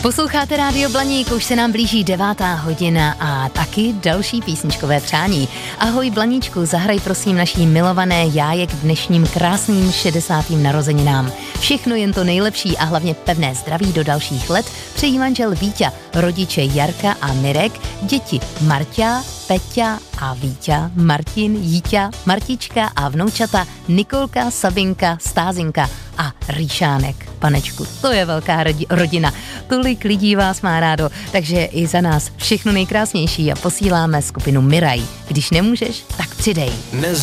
Posloucháte Rádio Blaník, už se nám blíží 9:00 a taky další písničkové přání. Ahoj Blaníčku, zahraj prosím naší milované Jáje k dnešním krásným 60. narozeninám. Všechno jen to nejlepší a hlavně pevné zdraví do dalších let přejí manžel Víťa, rodiče Jarka a Mirek, děti Marťa, Peťa a Víťa, Martin, Jíťa, Martička a vnoučata Nikolka, Sabinka, Stázinka a Rýšánek. Panečku, to je velká rodina. Tolik lidí vás má rádo, takže i za nás všechno nejkrásnější a posíláme skupinu Miraj. Když nemůžeš, tak přidej.